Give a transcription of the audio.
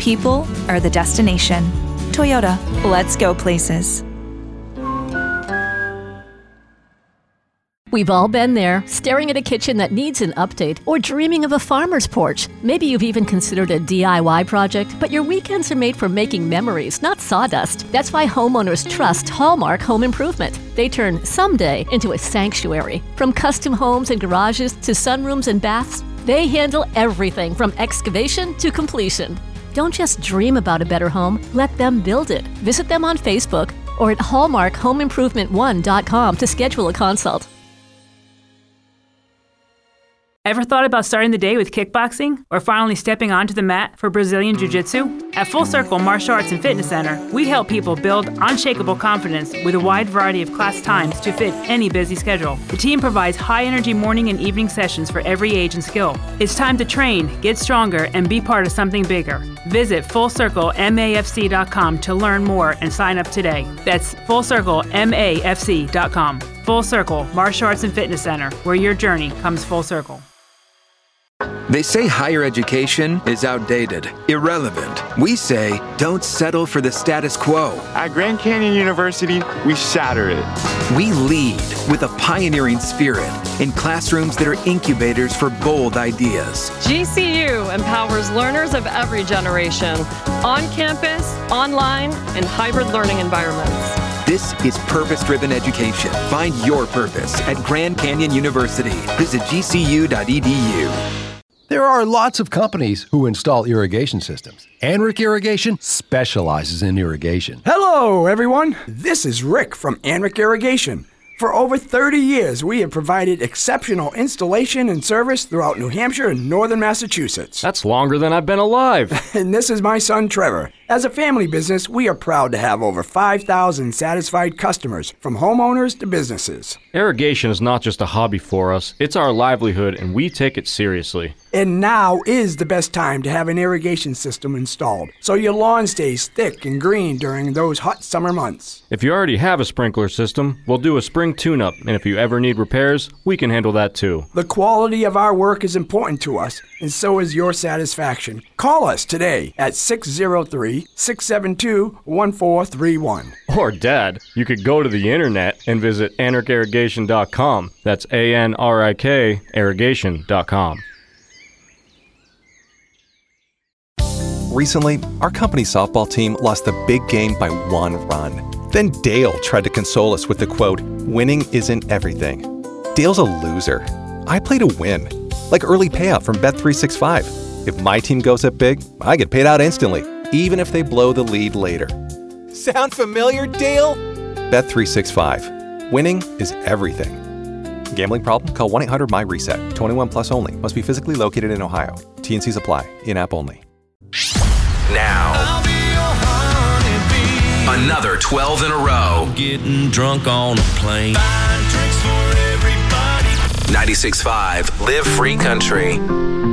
People are the destination. Toyota, let's go places. We've all been there, staring at a kitchen that needs an update or dreaming of a farmer's porch. Maybe you've even considered a DIY project, but your weekends are made for making memories, not sawdust. That's why homeowners trust Hallmark Home Improvement. They turn someday into a sanctuary. From custom homes and garages to sunrooms and baths, they handle everything from excavation to completion. Don't just dream about a better home, let them build it. Visit them on Facebook or at hallmarkhomeimprovement1.com to schedule a consult. Ever thought about starting the day with kickboxing or finally stepping onto the mat for Brazilian Jiu-Jitsu? At Full Circle Martial Arts and Fitness Center, we help people build unshakable confidence with a wide variety of class times to fit any busy schedule. The team provides high-energy morning and evening sessions for every age and skill. It's time to train, get stronger, and be part of something bigger. Visit FullCircleMAFC.com to learn more and sign up today. That's FullCircleMAFC.com. Full Circle Martial Arts and Fitness Center, where your journey comes full circle. They say higher education is outdated, irrelevant. We say don't settle for the status quo. At Grand Canyon University, we shatter it. We lead with a pioneering spirit in classrooms that are incubators for bold ideas. GCU empowers learners of every generation, on campus, online, and hybrid learning environments. This is purpose-driven education. Find your purpose at Grand Canyon University. Visit gcu.edu. There are lots of companies who install irrigation systems. Anric Irrigation specializes in irrigation. Hello, everyone. This is Rick from Anric Irrigation. For over 30 years, we have provided exceptional installation and service throughout New Hampshire and northern Massachusetts. That's longer than I've been alive. And this is my son, Trevor. As a family business, we are proud to have over 5,000 satisfied customers, from homeowners to businesses. Irrigation is not just a hobby for us, it's our livelihood, and we take it seriously. And now is the best time to have an irrigation system installed, so your lawn stays thick and green during those hot summer months. If you already have a sprinkler system, we'll do a spring tune-up, and if you ever need repairs, we can handle that too. The quality of our work is important to us, and so is your satisfaction. Call us today at 603-672-1431. Or Dad, you could go to the internet and visit anricirrigation.com. That's ANRIK irrigation.com. Recently, our company softball team lost the big game by 1 run. Then Dale tried to console us with the quote, "Winning isn't everything." Dale's a loser. I play to win, like early payout from Bet365. If my team goes up big, I get paid out instantly, even if they blow the lead later. Sound familiar, Dale? Bet365. Winning is everything. Gambling problem? Call 1-800-MY-RESET. 21 plus only. Must be physically located in Ohio. T&Cs apply. In-app only. Now, another 12 in a row. Getting drunk on a plane. 96.5 Live Free Country.